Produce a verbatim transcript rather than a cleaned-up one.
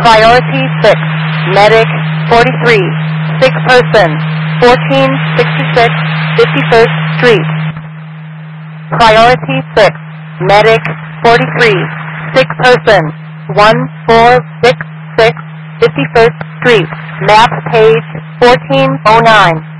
Priority six, Medic forty-three, sick person, fourteen sixty-six fifty-first Street. Priority six, Medic forty-three, sick person, one four six six fifty-first Street. Map page fourteen oh nine.